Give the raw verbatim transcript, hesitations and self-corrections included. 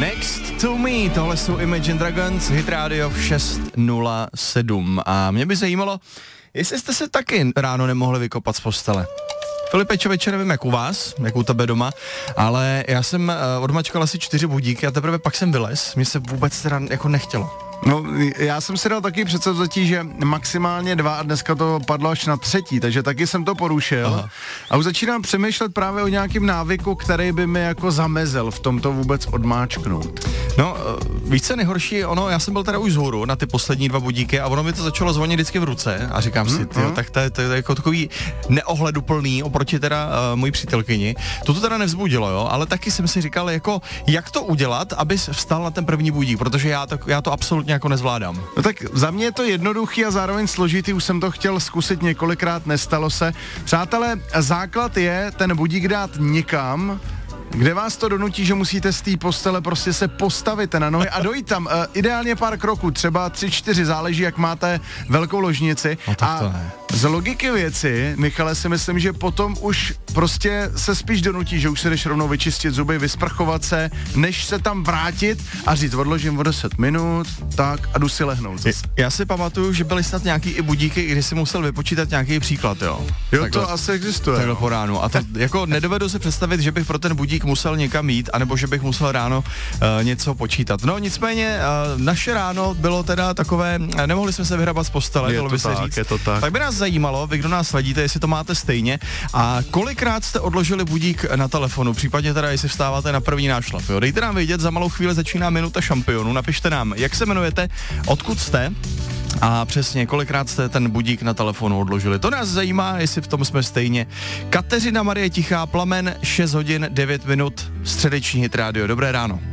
Next to me, tohle jsou Imagine Dragons, Hit Radio v šest nula sedm. A mě by zajímalo, jestli jste se taky ráno nemohli vykopat z postele. Filipe Čověče, nevím jak u vás, jak u tebe doma, ale já jsem uh, odmačkal asi čtyři budíky a teprve pak jsem vylez, mě se vůbec teda jako nechtělo. No, já jsem si dal taky předsevzetí, že maximálně dva a dneska to padlo až na třetí, takže taky jsem to porušil. Aha. A už začínám přemýšlet právě o nějakým návyku, který by mi jako zamezil v tomto vůbec odmáčknout. No, víš co nejhorší, ono, já jsem byl teda už vzhůru na ty poslední dva budíky a ono mi to začalo zvonit vždycky v ruce a říkám hmm, si, tyjo, hmm. tak to je, to je jako takový neohleduplný oproti teda uh, mojí přítelkyni. To to teda nevzbudilo, jo, ale taky jsem si říkal, jako, jak to udělat, abys vstal na ten první budík, protože já to, já to absolutně jako nezvládám. No tak za mě je to jednoduchý a zároveň složitý, už jsem to chtěl zkusit několikrát, nestalo se. Přátelé, základ je ten budík dát někam, kde vás to donutí, že musíte z té postele prostě se postavit na nohy a dojít tam. Uh, ideálně pár kroků, třeba tři, čtyři, záleží, jak máte velkou ložnici. No, tak to a ne. Z logiky věci, Michale, si myslím, že potom už prostě se spíš donutí, že už se jdeš rovnou vyčistit zuby, vysprchovat se, než se tam vrátit a říct, odložím o deset minut, tak a jdu si lehnout zase. Já si pamatuju, že byly snad nějaký i budíky, kdy si musel vypočítat nějaký příklad, jo. Jo, takhle, to asi existuje. Takhle po ránu. A to jako nedovedu si představit, že bych pro ten budík musel někam jít, anebo že bych musel ráno uh, něco počítat. No nicméně uh, naše ráno bylo teda takové, nemohli jsme se vyhrabat z postele, dalo by se říct. Je to tak. Tak by nás zajímalo, vy kdo nás sledíte, jestli to máte stejně a kolikrát jste odložili budík na telefonu, případně teda jestli vstáváte na první nášlap. Jo. Dejte nám vědět, za malou chvíli začíná minuta šampionů, napište nám, jak se jmenujete, odkud jste a přesně kolikrát jste ten budík na telefonu odložili. To nás zajímá, jestli v tom jsme stejně. Kateřina Marie Tichá, Plamen, šest hodin, devět minut, středeční Hit Radio. Dobré ráno.